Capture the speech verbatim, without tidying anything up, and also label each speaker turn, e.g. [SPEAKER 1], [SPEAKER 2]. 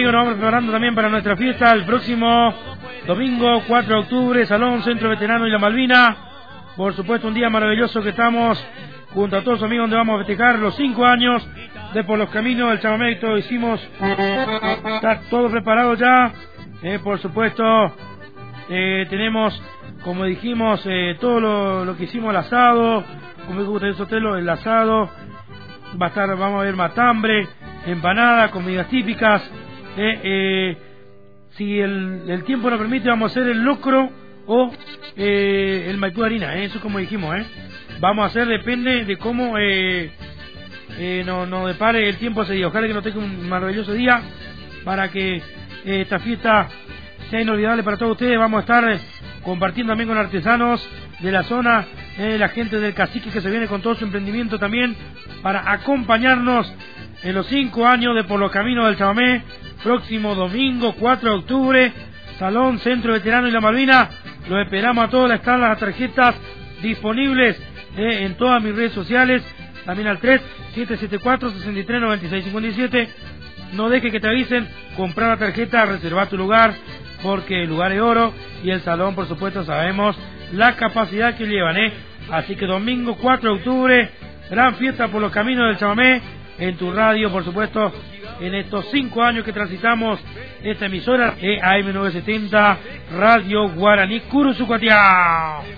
[SPEAKER 1] amigos, nos vamos preparando también para nuestra fiesta el próximo domingo cuatro de octubre, Salón Centro Veterano y la Malvina. Por supuesto, un día maravilloso que estamos junto a todos los amigos, donde vamos a festejar los cinco años de Por los Caminos del Chamamé. Todo hicimos, está todo preparado ya. Eh, por supuesto, eh, tenemos, como dijimos, eh, todo lo, lo que hicimos, el asado, como dijo usted, Sotelo, el asado. Va a estar, vamos a ver matambre, empanada, comidas típicas. Eh, eh, si el, el tiempo nos permite, vamos a hacer el locro o eh, el maipú de harina, eh, eso como dijimos, eh. Vamos a hacer, depende de cómo eh, eh, nos no depare el tiempo ese día. Ojalá que nos tenga un maravilloso día para que eh, esta fiesta sea inolvidable para todos ustedes. Vamos a estar eh, compartiendo también con artesanos de la zona, eh, la gente del Cacique que se viene con todo su emprendimiento también para acompañarnos en los cinco años de Por los Caminos del Chamamé. Próximo domingo cuatro de octubre, Salón Centro Veterano y la Malvina. Los esperamos a todos. Están las tarjetas disponibles eh, en todas mis redes sociales, también al tres siete siete cuatro, seis tres nueve seis cinco siete. No deje que te avisen, comprar la tarjeta, reservar tu lugar, porque el lugar es oro y el salón, por supuesto, sabemos la capacidad que llevan, ¿eh? Así que domingo cuatro de octubre, gran fiesta Por los Caminos del Chamamé, en tu radio, por supuesto, en estos cinco años que transitamos esta emisora, eh, A M novecientos setenta, Radio Guaraní Curuzucuatiao.